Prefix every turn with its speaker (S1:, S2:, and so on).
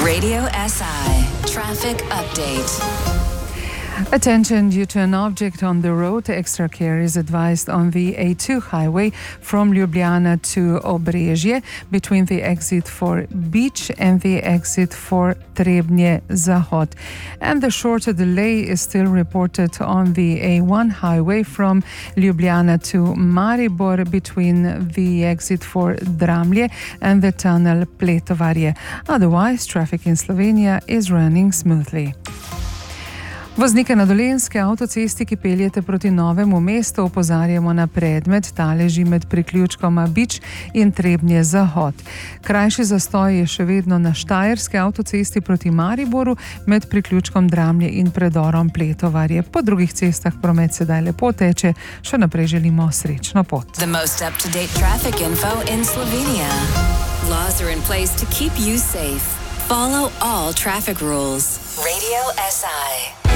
S1: Radio SI Traffic Update.
S2: Attention due to an object on the road. Extra care is advised on the A2 highway from Ljubljana to Obrežje between the exit for Beach and the exit for Trebnje Zahod. And the shorter delay is still reported on the A1 highway from Ljubljana to Maribor between the exit for Dramlje and the tunnel Pletovarje. Otherwise, traffic in Slovenia is running smoothly. Voznike na Dolenjski avtocesti, ki peljete proti Novemu mestu, opozarjamo na predmet, ta leži med priključkoma Bič in Trebnje Zahod. Krajši zastoj je še vedno na Štajerski avtocesti proti Mariboru med priključkom Dramlje in predorom Pletovarje. Po drugih cestah promet sedaj lepo teče, še naprej želimo srečno pot.
S1: The most up-to-date traffic info in Slovenia. Laws are in place to keep you safe. Follow all traffic rules. Radio SI.